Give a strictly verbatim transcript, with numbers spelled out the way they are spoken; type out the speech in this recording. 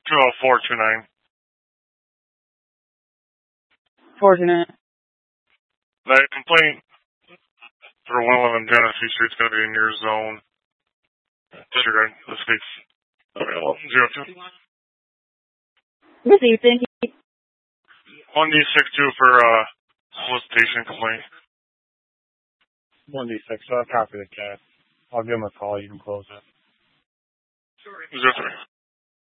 two oh four two nine. Fortunate. That complaint for one eleven Genesee Street's going to be in your zone. Disregard. This week's zero two. Received, thank you. one D six two for uh, solicitation complaint. one D six, so I'll copy the cat. I'll give him a call, you can close it. zero three.